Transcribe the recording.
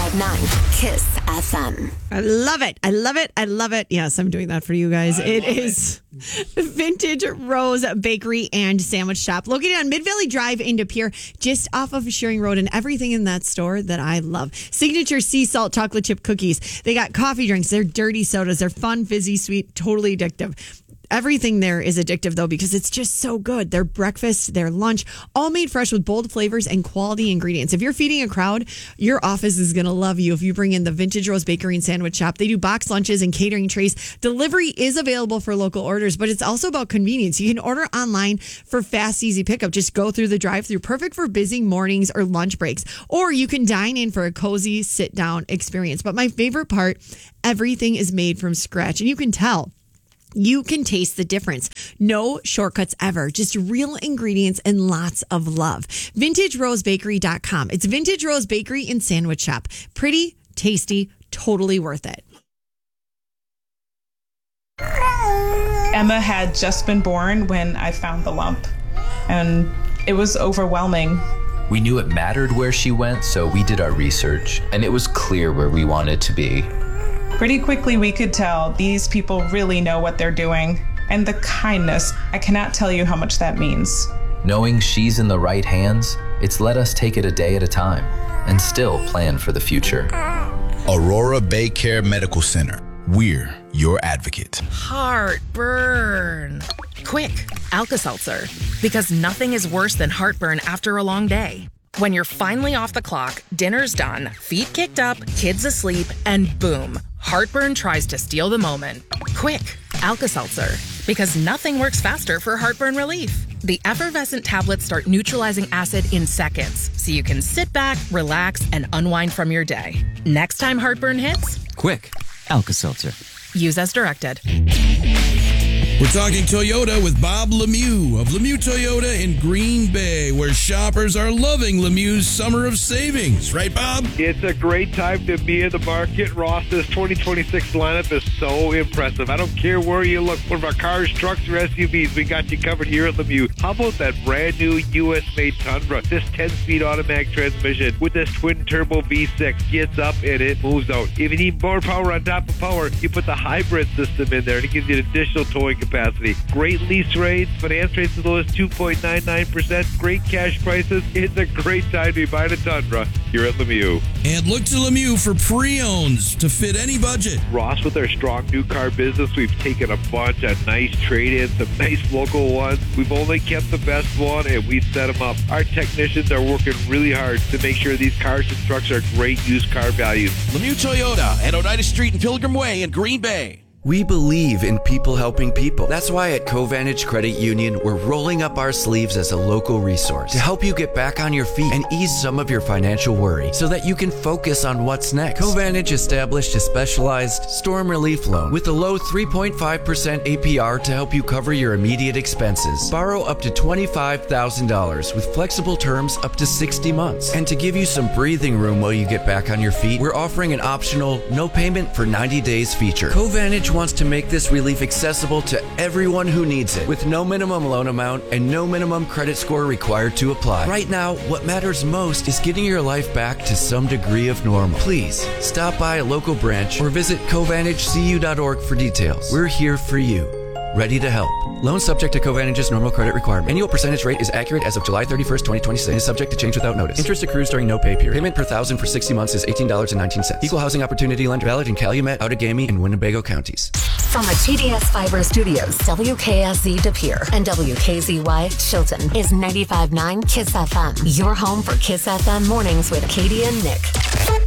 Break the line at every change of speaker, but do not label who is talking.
95.9 Kiss FM.
I love it. I love it. I love it. Yes, I'm doing that for you guys. It is Vintage Rose Bakery and Sandwich Shop, located on Mid Valley Drive in De Pere, just off of Shearing Road, and everything in that store that I love. Signature sea salt chocolate chip cookies. They got coffee drinks. They're dirty sodas. They're fun, fizzy, sweet, totally addictive. Everything there is addictive, though, because it's just so good. Their breakfast, their lunch, all made fresh with bold flavors and quality ingredients. If you're feeding a crowd, your office is going to love you if you bring in the Vintage Rose Bakery and Sandwich Shop. They do box lunches and catering trays. Delivery is available for local orders, but it's also about convenience. You can order online for fast, easy pickup. Just go through the drive-thru, perfect for busy mornings or lunch breaks. Or you can dine in for a cozy sit-down experience. But my favorite part, everything is made from scratch, and you can tell. You can taste the difference. No shortcuts ever. Just real ingredients and lots of love. VintageRoseBakery.com. It's Vintage Rose Bakery and Sandwich Shop. Pretty, tasty, totally worth it.
Emma had just been born when I found the lump, and it was overwhelming.
We knew it mattered where she went, so we did our research, and it was clear where we wanted to be.
Pretty quickly, we could tell these people really know what they're doing. And the kindness, I cannot tell you how much that means.
Knowing she's in the right hands, it's let us take it a day at a time and still plan for the future.
Aurora Bay Care Medical Center. We're your advocate.
Heartburn. Quick, Alka-Seltzer. Because nothing is worse than heartburn after a long day. When you're finally off the clock, dinner's done, feet kicked up, kids asleep, and boom, heartburn tries to steal the moment. Quick, Alka-Seltzer. Because nothing works faster for heartburn relief. The effervescent tablets start neutralizing acid in seconds, so you can sit back, relax, and unwind from your day. Next time heartburn hits,
quick, Alka-Seltzer.
Use as directed.
We're talking Toyota with Bob Lemieux of Lemieux Toyota in Green Bay, where shoppers are loving Lemieux's summer of savings. Right, Bob?
It's a great time to be in the market. Ross's 2026 lineup is so impressive. I don't care where you look. One of our cars, trucks, or SUVs, we got you covered here at Lemieux. How about that brand new U.S.-made Tundra? This 10-speed automatic transmission with this twin-turbo V6 gets up and it moves out. If you need more power on top of power, you put the hybrid system in there and it gives you an additional towing capacity. Great lease rates, finance rates as low as 2.99%, great cash prices. It's a great time to be buying a Tundra here at Lemieux.
And look to Lemieux for pre-owns to fit any budget.
Ross, with our strong new car business, we've taken a bunch of nice trade-ins, some nice local ones. We've only kept the best one and we set them up. Our technicians are working really hard to make sure these cars and trucks are great used car values.
Lemieux Toyota at Oneida Street and Pilgrim Way in Green Bay.
We believe in people helping people. That's why at Covantage Credit Union, we're rolling up our sleeves as a local resource to help you get back on your feet and ease some of your financial worry so that you can focus on what's next. Covantage established a specialized storm relief loan with a low 3.5% APR to help you cover your immediate expenses. Borrow up to $25,000 with flexible terms up to 60 months. And to give you some breathing room while you get back on your feet, we're offering an optional no payment for 90 days feature. Covantage wants to make this relief accessible to everyone who needs it with no minimum loan amount and no minimum credit score required to apply. Right now, what matters most is getting your life back to some degree of normal. Please stop by a local branch or visit covantagecu.org for details. We're here for you, ready to help. Loan subject to Covantage's normal credit requirement. Annual percentage rate is accurate as of July 31st, 2026 and is subject to change without notice. Interest accrues during no pay period. Payment per thousand for 60 months is $18.19. Equal housing opportunity lender, valid in Calumet, Outagamie, and Winnebago counties.
From the TDS Fiber Studios, WKSZ De Pere and WKZY Chilton is 95.9 Kiss FM. Your home for Kiss FM mornings with Katie and Nick.